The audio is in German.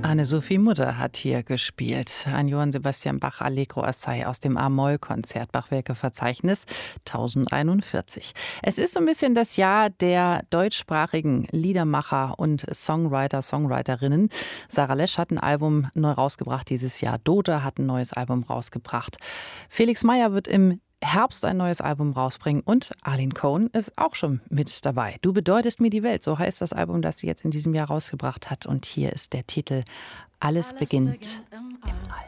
Anne-Sophie Mutter hat hier gespielt. Ein Johann Sebastian Bach Allegro Assai aus dem A-Moll-Konzert, Bachwerkeverzeichnis 1041. Es ist so ein bisschen das Jahr der deutschsprachigen Liedermacher und Songwriter, Songwriterinnen. Sarah Lesch hat ein Album neu rausgebracht dieses Jahr. Dota hat ein neues Album rausgebracht. Felix Meyer wird im Herbst ein neues Album rausbringen und Arlene Cohen ist auch schon mit dabei. Du bedeutest mir die Welt, so heißt das Album, das sie jetzt in diesem Jahr rausgebracht hat. Und hier ist der Titel Alles beginnt